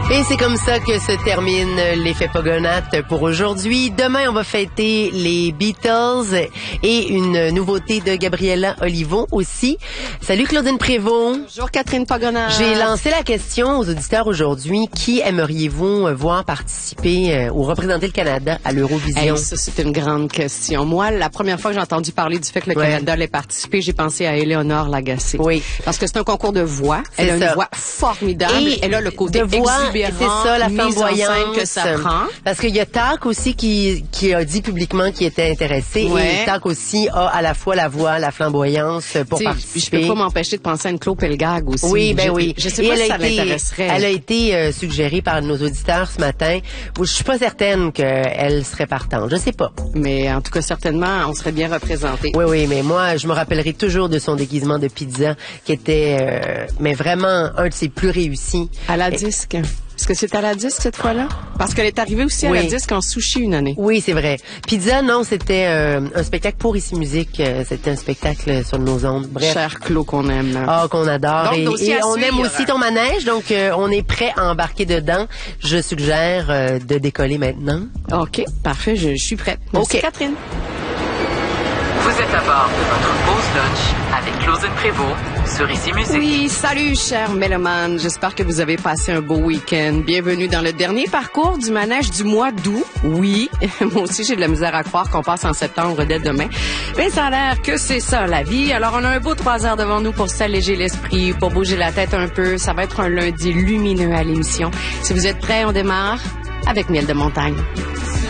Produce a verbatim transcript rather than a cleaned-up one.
Et c'est comme ça que se termine l'effet Pogonates pour aujourd'hui. Demain, on va fêter les Beatles et une nouveauté de Gabriella Olivo aussi. Salut Claudine Prévost. Bonjour Catherine Pogonates. J'ai lancé la question aux auditeurs aujourd'hui. Qui aimeriez-vous voir participer ou représenter le Canada à l'Eurovision? Hey, ça, c'est une grande question. Moi, la première fois que j'ai entendu parler du fait que le ouais. Canada allait participer, j'ai pensé à Éléonore Lagacé. Oui. Parce que c'est un concours de voix. Elle a ça. une voix formidable. Et elle a le côté de voix, exubérant, c'est ça, la mise en flamboyance scène que ça prend. Parce qu'il y a Tac aussi qui, qui a dit publiquement qu'il était intéressé. Ouais. Et Tac aussi a à la fois la voix, la flamboyance pour T'sais, participer. Je peux pas m'empêcher de penser à une Claude Pelgag aussi. Oui, ben je, oui. Je sais et pas elle si a ça été, l'intéresserait. Elle a été euh, suggérée par nos auditeurs ce matin. Je suis pas certaine qu'elle serait partante. Je sais pas. Mais en tout cas, certainement, on serait bien représentés. Oui, oui, mais moi, je me rappellerai toujours de son déguisement de pizza qui était, euh, mais vraiment un de ses plus réussis. À la et... disque. Est-ce que c'est à la disque cette fois-là? Parce qu'elle est arrivée aussi oui. à la disque en sushi une année. Oui, c'est vrai. Pizza, non, c'était euh, un spectacle pour Ici Musique. Euh, c'était un spectacle sur nos ondes. Bref. Cher Claude qu'on aime. Ah, qu'on adore. Donc, et et on suivre. aime aussi ton manège, donc euh, on est prêt à embarquer dedans. Je suggère euh, de décoller maintenant. OK, parfait, je, je suis prête. Merci OK. Catherine. Vous êtes à bord de votre pause lunch avec Claudine Prévost sur Ici Musique. Oui, salut chers mélomanes. J'espère que vous avez passé un beau week-end. Bienvenue dans le dernier parcours du manège du mois d'août. Oui, moi aussi j'ai de la misère à croire qu'on passe en septembre dès demain. Mais ça a l'air que c'est ça la vie. Alors on a un beau trois heures devant nous pour s'alléger l'esprit, pour bouger la tête un peu. Ça va être un lundi lumineux à l'émission. Si vous êtes prêts, on démarre avec Miel de Montagne.